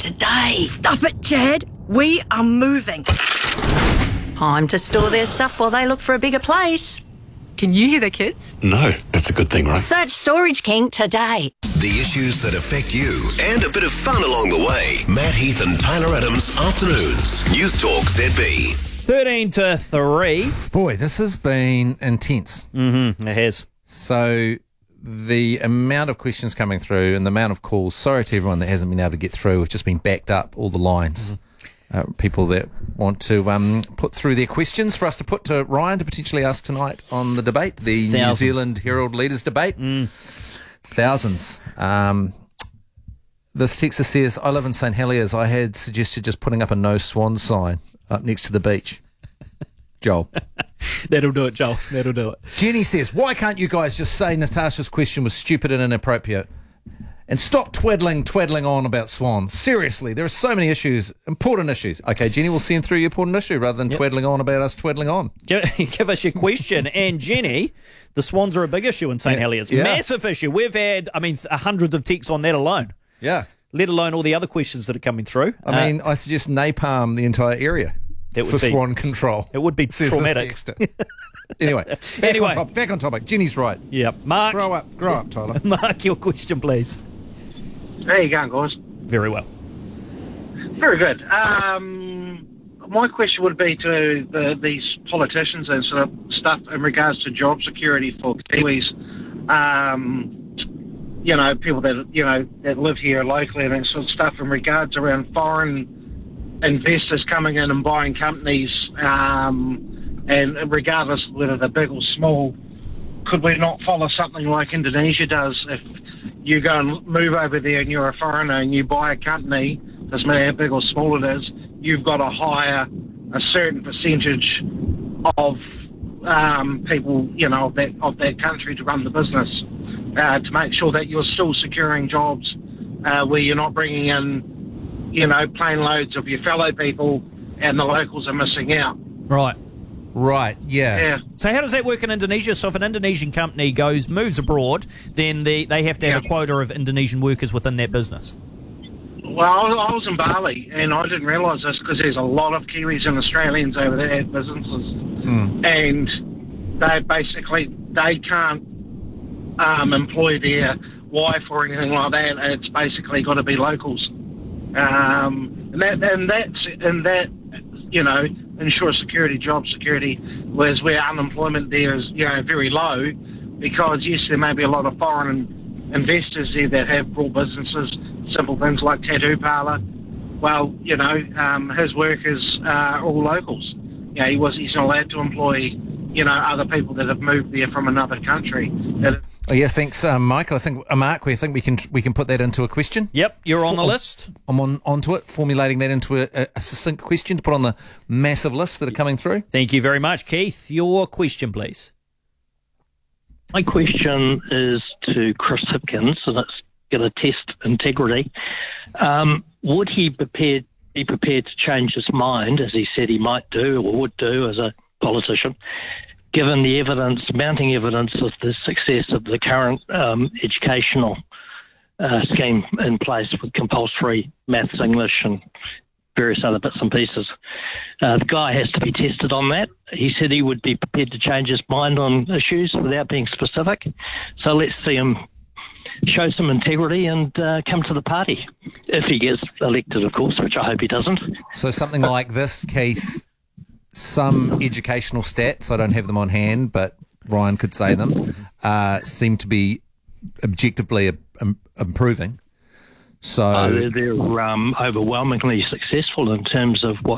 today. Stop it, Chad. We are moving. Time to store their stuff while they look for a bigger place. Can you hear the kids? No, that's a good thing, right? Search Storage King today. The issues that affect you and a bit of fun along the way. Matt Heath and Tyler Adams, Afternoons. News Talk ZB. 13 to 3. Boy, this has been intense. It has. So the amount of questions coming through and the amount of calls, sorry to everyone that hasn't been able to get through. We've just been backed up, all the lines. People that want to put through their questions for us to put to Ryan to potentially ask tonight on the debate, the Thousands. New Zealand Herald Leaders debate. Thousands. This texter says, I live in St Heliers. I had suggested just putting up a no swan sign up next to the beach. Joel. That'll do it, Joel. That'll do it. Jenny says, why can't you guys just say Natasha's question was stupid and inappropriate? And stop twaddling on about swans. Seriously, there are so many issues, important issues. Okay, Jenny, we'll send through your important issue rather than twaddling on about us twaddling on. Give us your question. And Jenny, the swans are a big issue in St Heliers. Yeah. Massive issue. We've had, hundreds of texts on that alone. Yeah. Let alone all the other questions that are coming through. I mean, I suggest napalm the entire area That would for be- swan control. It would be says traumatic. this texter. Anyway, back on topic. Jenny's right. Yep. Mark, Grow up, Tyler. Mark, your question, please. How you going, guys? Very well. Very good. My question would be to these politicians and sort of stuff in regards to job security for Kiwis. People that live here locally and that sort of stuff in regards around foreign investors coming in and buying companies, and regardless of whether they're big or small, could we not follow something like Indonesia does? If you go and move over there and you're a foreigner and you buy a company, doesn't matter how big or small it is, you've got to hire a certain percentage of people, of that country to run the business, to make sure that you're still securing jobs, where you're not bringing in, plane loads of your fellow people and the locals are missing out. Right. Yeah. So how does that work in Indonesia? So if an Indonesian company moves abroad, then they have to have a quota of Indonesian workers within that business. Well, I was in Bali and I didn't realise this because there's a lot of Kiwis and Australians over there at businesses, and they can't employ their wife or anything like that. It's basically got to be locals, and that ensure job security, whereas where unemployment there is, very low, because yes, there may be a lot of foreign investors there that have brought businesses, simple things like tattoo parlour. Well, his workers are all locals. He's not allowed to employ, other people that have moved there from another country. Oh, yeah, thanks, Mike. I think, Mark, we think we can put that into a question. Yep, you're on the list. I'm onto it, formulating that into a succinct question to put on the massive list that are coming through. Thank you very much. Keith, your question, please. My question is to Chris Hipkins, and it's going to test integrity. Would he be prepared to change his mind, as he said he might do or would do as a politician, given the mounting evidence of the success of the current educational scheme in place with compulsory maths, English and various other bits and pieces? The guy has to be tested on that. He said he would be prepared to change his mind on issues without being specific. So let's see him show some integrity and come to the party, if he gets elected, of course, which I hope he doesn't. So something like this, Keith, some educational stats, I don't have them on hand, but Ryan could say them, seem to be objectively improving. So they're overwhelmingly successful in terms of what